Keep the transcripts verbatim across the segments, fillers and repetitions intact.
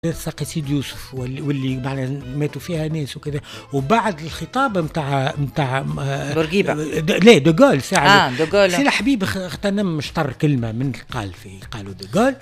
ساقي سيدي يوسف واللي, واللي معنا ماتوا فيها ناس وكذا. وبعد الخطابه نتاع نتاع بورقيبه لا دوغول ساعه اه دوغول سي الحبيب اغتنم مشتر كلمه من قال في قالوا دوغول،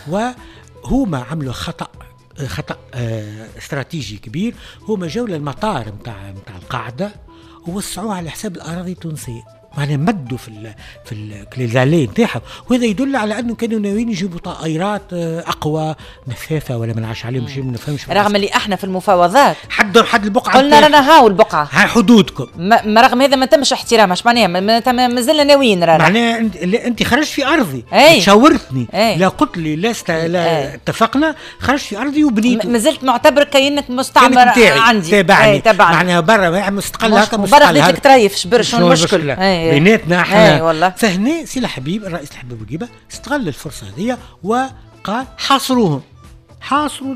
وهما عملوا خطا خطا آه استراتيجي كبير. هما جاوا للمطار نتاع نتاع القاعده ووسعوها على حساب الاراضي التونسيه، معناها مدوا في ال في الكليزالي نتاعهم، وهذا يدل على انه كانوا ناويين يجيبوا طائرات اقوى نفاثه ولا ما نعرفش عليهم شيء، ما نفهمش. رغم اللي احنا في المفاوضات حدوا حد البقعه قلنا رانا هاو البقعه هاي حدودكم، ما رغم هذا ما تمش احترامها. اش معناها ما زلنا ناويين رانا معناها انت, انت خرجت في ارضي أي. شاورتني أي. لا قلت لي لا, است... لا اتفقنا، خرجت في ارضي وبنيت، ما زلت معتبر كانك مستعمر عندي تابعني معناها برا مستقل هكا برا خليت لك تريف شبر شنو المشكل بيناتنا احنا. والله فهنا سي الحبيب الرئيس الحبيب بورقيبه استغل الفرصه هذه وقال حاصروهم، حاصروا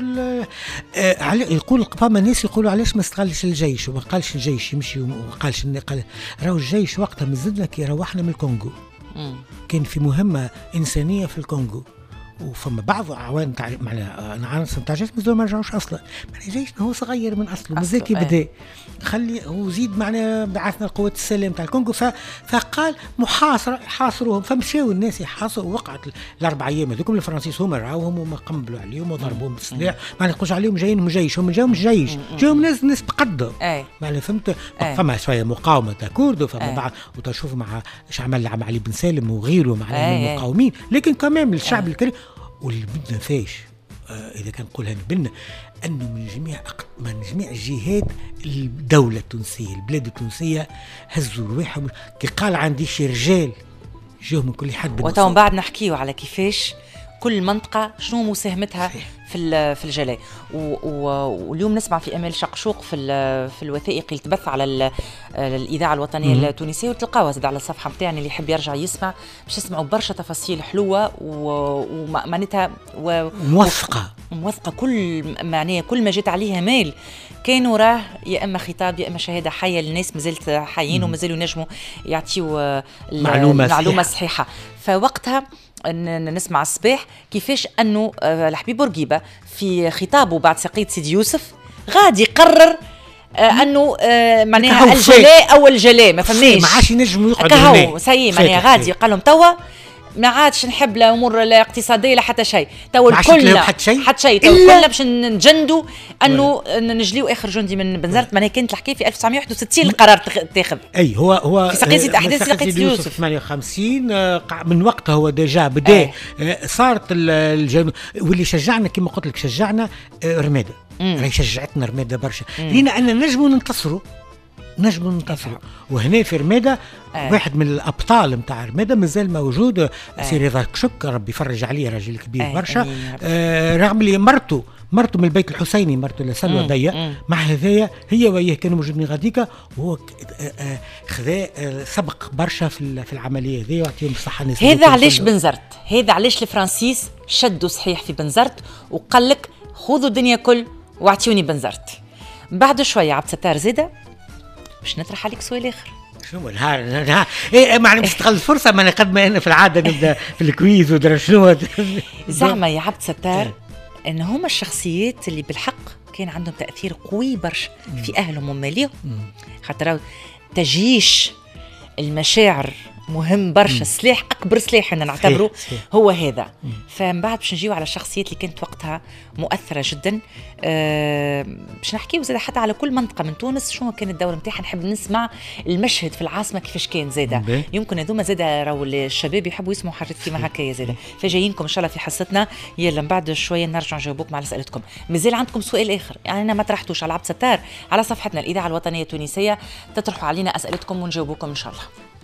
آه يقول فما ناس يقولوا علاش ما استغلش الجيش وما قالش الجيش يمشي وما قالش قال راهو الجيش وقتها مازلنا كي روحنا من الكونغو م. كان في مهمه انسانيه في الكونغو، وفما بعض اعوان تاع معناها عناصر تاع الجيش مازالوا ما رجعوش اصلا، معناها جيشنا هو صغير من اصله مازال كي بدا خلي هو زيد معناها بعثنا القوات السلام تاع الكونغو، فقال محاصره حاصروهم، فمشاو الناس يحاصروا. وقعت الاربع ايام هذوكم الفرنسيس هما راوهم وما قنبلوا عليهم وضربوهم بالسلاح، ما نقولش عليهم جايين جيش، هم جاهم جيش جاهم ناس ناس تقدم معناها فهمت. فما شويه مقاومه تاع كرد وفما بعض وتشوف مع ايش عمل عم علي بن سالم وغيره معناها من المقاومين، لكن كمان الشعب الكريم. واللي بدنا فاش آه اذا كان نقولها بدنا انه من جميع من جميع الجهات الدوله التونسيه البلاد التونسيه هزوا رواحهم كي قال عندي شي رجال جاوا من كل حد. وتو بعد نحكيو على كيفاش كل منطقه شنو مساهمتها صحيح. في في الجلاء. واليوم نسمع في امال شقشوق في في الوثائق اللي تبث على الاذاعه الوطنيه مم. التونسيه، وتلقاوها زاد على الصفحه نتاعنا اللي يحب يرجع يسمع باش يسمعوا برشا تفاصيل حلوه ومعناتها و... موثقه موثقه كل معناها كل ما جات عليها مال كانوا راه يا اما خطاب يا اما شهاده حيه للناس مازالت حيين ومازالوا ينجموا يعطيوا معلومه معلومه صحيحه, صحيحة. فوقتها نسمع الصباح كيفاش انه الحبيب بورقيبه في خطابه بعد سقيط سيدي يوسف غادي يقرر آه انه آه معناها الجلاء او الجلاء ما فهمناش ما عادش ينجموا يقعدوا هنا سي معناها غادي قال لهم توا ما عادش نحب لا امور لا اقتصاديه لا حتى شيء، تو الكل حتى شيء حتى شيء تو الكل باش نجندوا انه نجليو اخر جندي من بنزرت. معناها كانت الحكايه في ألف وتسعمائة وواحد وستين القرار تاخذ. اي هو هو في سقيس احداث سقيس يوسف ثمانية وخمسين من وقتها هو ديجا بدا صارت الجن... واللي شجعنا كما قلت لك شجعنا رماده راهي شجعتنا رماده برشا لينا ان نجموا ننتصروا نجموا ننتصروا. وهنا في رماده آه. واحد من الابطال نتاع رماده مازال موجود آه. سي رضا كشك ربي يفرج عليه راجل كبير آه. برشا آه. رغم اللي مرته مرته من البيت الحسيني مرته لسلوى ضيق مع هذايا هي وياه كانوا موجودين غاديكا، وهو خذا سبق برشا في في العمليه هذه ويعطيهم الصحه. هذا علاش بنزرت، هذا علاش الفرنسيس شدوا صحيح في بنزرت وقال لك خذوا الدنيا كل واعطيوني بنزرت. بعد شويه عبد الستار زاده باش نطرح عليك سؤال اخر. شنو النهار النهار ايه معنى نستغل الفرصه ما قد ما انا في العاده نبدا في الكويز ودرا شنو زعما يا عبد الستار ان هما الشخصيات اللي بالحق كان عندهم تاثير قوي برشا في اهلهم وماليهم، خاطر تجيش المشاعر مهم برشا، سلاح اكبر سلاح انا نعتبره هو هذا. فمن بعد باش نجيو على الشخصيات اللي كانت وقتها مؤثره جدا. أه باش نحكيو زاده حتى على كل منطقه من تونس شنو كان الدور نتاعها. نحب نسمع المشهد في العاصمه كيفاش كان زاده، يمكن هذوما زاده راهو الشباب يحبوا يسمعوا حاجات كيما هكايا زاده. فجايينكم ان شاء الله في حصتنا، يلا من بعد شويه نرجع نجاوبوكم على اسئلتكم. مازال عندكم سؤال اخر يعني انا ما طرحتوش على عبد الستار على صفحتنا الاذاعه الوطنيه التونسيه، تطرحوا علينا اسئلتكم ونجاوبوكم ان شاء الله.